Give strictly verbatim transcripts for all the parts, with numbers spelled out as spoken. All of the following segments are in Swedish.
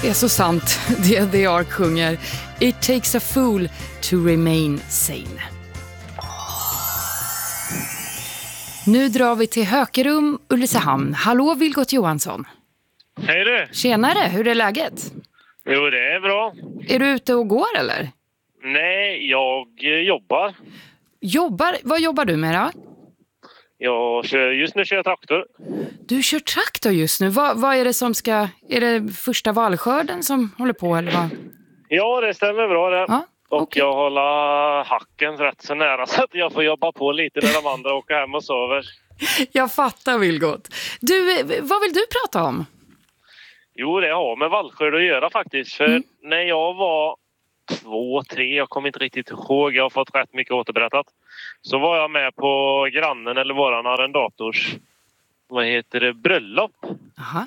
Det är så sant, det The Ark sjunger. It takes a fool to remain sane. Nu drar vi till Hökerum, Ulricehamn. Hallå Vilgot Johansson. Hej du. Tjenare, hur är läget? Jo, det är bra. Är du ute och går eller? Nej, jag jobbar. Jobbar? Vad jobbar du med då? Jag kör, just nu kör jag traktor. Du kör traktor just nu. Vad, vad är det som ska... Är det första vallskörden som håller på eller vad? Ja, det stämmer bra det. Ja, och okej. jag håller hacken rätt så nära så att jag får jobba på lite när de andra åker hem och sover. Jag fattar Vilgot. Du, vad vill du prata om? Jo, det har med vallskörd att göra faktiskt. För Mm. när jag var två, tre, jag kommer inte riktigt ihåg, jag har fått rätt mycket återberättat. Så var jag med på grannen eller våran arrendators, vad heter det, bröllop. Aha.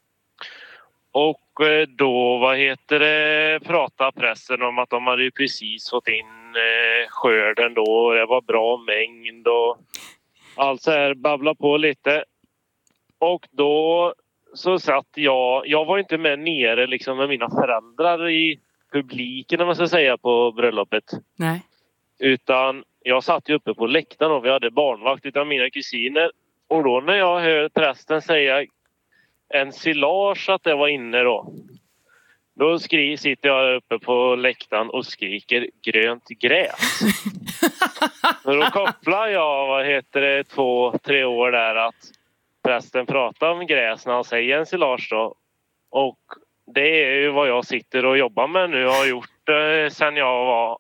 Och eh, då, vad heter det, pratade pressen om att de hade ju precis fått in eh, skörden då. Och det var bra mängd och allt så här, babbla på lite. Och då så satt jag, jag var inte med nere liksom med mina föräldrar i publiken om man ska säga på bröllopet. Nej. Utan jag satt ju uppe på läktaren och vi hade barnvakt utan mina kusiner. Och då när jag hör prästen säga en silage att det var inne då. Då skri, sitter jag uppe på läktaren och skriker grönt gräs. Och då kopplar jag, vad heter det, två, tre år där att prästen pratar om gräs när han säger en silage då. Och det är ju vad jag sitter och jobbar med nu och har gjort eh, sen jag var...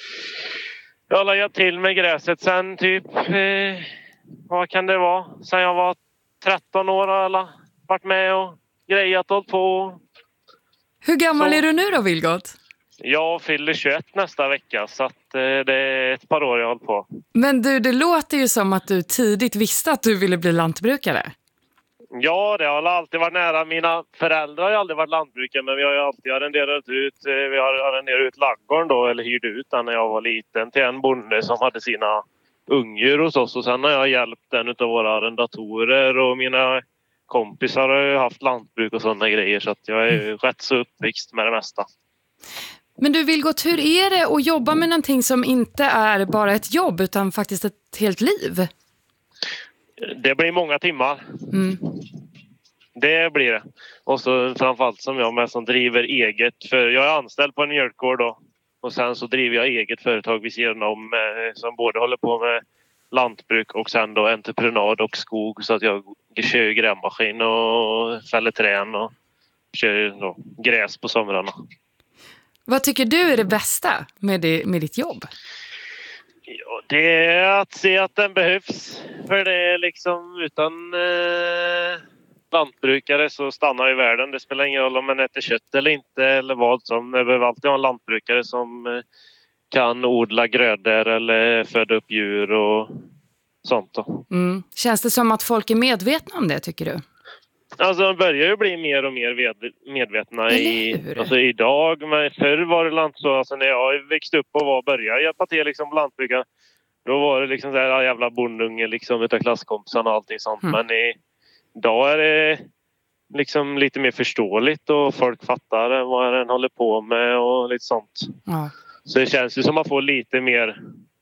Jag har lagt till med gräset sen typ... Eh, vad kan det vara? Sen jag var tretton år eller varit med och grejat och hållit på. Hur gammal Så. är du nu då Vilgot? Jag fyller tjugoett nästa vecka så att eh, det är ett par år jag har hållit på. Men du, det låter ju som att du tidigt visste att du ville bli lantbrukare. Ja, det har alltid varit nära. Mina föräldrar har ju aldrig varit lantbrukare men vi har ju alltid arrenderat ut, eh, vi har arrenderat ut laggården då eller hyrt ut den när jag var liten till en bonde som hade sina ungdjur hos oss och sen har jag hjälpt en av våra arrendatorer och mina kompisar har ju haft lantbruk och sådana grejer så att jag är ju rätt så uppväxt med det mesta. Men du Vilgot, hur är det att jobba med någonting som inte är bara ett jobb utan faktiskt ett helt liv? Det blir många timmar. Mm. Det blir det. Och så framförallt som jag med som driver eget. För jag är anställd på en mjölkgård då. Och sen så driver jag eget företag vid sidan om eh, som både håller på med lantbruk och sen då entreprenad och skog. Så att jag kör grävmaskin och fäller trän och kör då gräs på somrarna. Vad tycker du är det bästa med, det, med ditt jobb? Ja, det är att se att den behövs. För det är liksom utan eh, lantbrukare så stannar ju världen. Det spelar ingen roll om man äter kött eller inte eller vad som. Det behöver alltid ha en lantbrukare som eh, kan odla grödor eller föda upp djur och sånt då. Mm. Känns det som att folk är medvetna om det tycker du? Alltså de börjar ju bli mer och mer ved- medvetna i, alltså, idag. Men förr var det lant så, alltså, när jag växte upp och var började hjälpa till liksom, lantbrukare. Då var det liksom så här jävla bondunge liksom utav klasskompisarna och allting sånt. Mm. Men i, idag är det liksom lite mer förståeligt och folk fattar vad den håller på med och lite sånt. Ja. Så det känns ju som att man får lite mer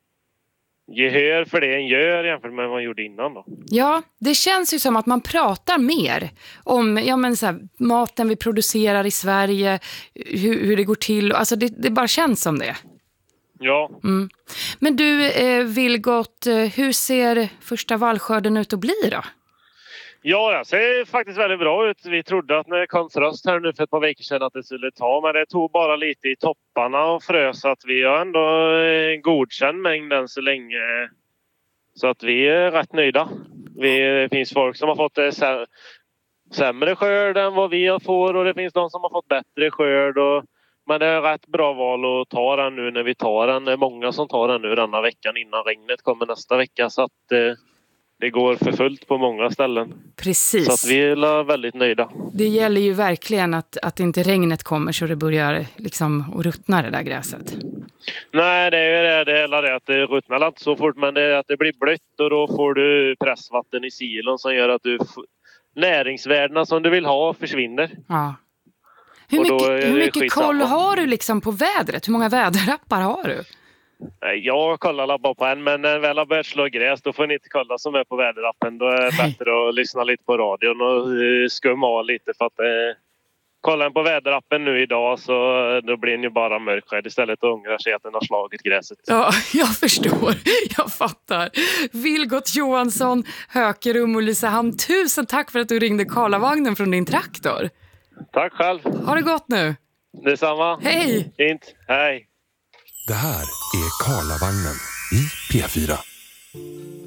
gehör för det en gör jämfört med vad man gjorde innan då. Ja, det känns ju som att man pratar mer om ja, men så här, maten vi producerar i Sverige, hur, hur det går till. Alltså det, det bara känns som det. Ja. Mm. Men du, eh, Vilgot, eh, hur ser första vallskörden ut att bli då? Ja, det ser faktiskt väldigt bra ut. Vi trodde att när det kom frost här nu för ett par veckor sedan att det skulle ta. Men det tog bara lite i topparna och frös. Så att vi har ändå en godkänd mängd än så länge. Så att vi är rätt nöjda. Vi, det finns folk som har fått det sämre skörd än vad vi får. Och det finns de som har fått bättre skörd. Och, men det är rätt bra val att ta den nu när vi tar den. Det är många som tar den nu denna veckan innan regnet kommer nästa vecka. Så att... Eh, det går för fullt på många ställen. Precis. Så att vi är väldigt nöjda. Det gäller ju verkligen att, att inte regnet kommer så det börjar liksom att ruttna det där gräset. Nej, det är det. Det är det att det ruttnar inte så fort. Men det är att det blir blött och då får du pressvatten i silon som gör att du f- näringsvärdena som du vill ha försvinner. Ja. Hur Och då mycket, är det hur mycket skitsamma. koll har du liksom på vädret? Hur många väderappar har du? Nej, jag kollar bara på en, men när väl har börjat slå gräs då får ni inte kolla som är på väderappen. Då är det Nej. bättre att lyssna lite på radion och eh, skumma av lite för att eh, kollar en på väderappen nu idag så då blir den ju bara mörkskärd istället och ångrar sig att den har slagit gräset. Ja, jag förstår. Jag fattar. Vilgot Johansson, Hökerum och Ulricehamn, tusen tack för att du ringde Karlavagnen från din traktor. Tack själv. Ha det gott nu. Detsamma. Hej! Fint. Hej. Det här är Karlavagnen i P fyra.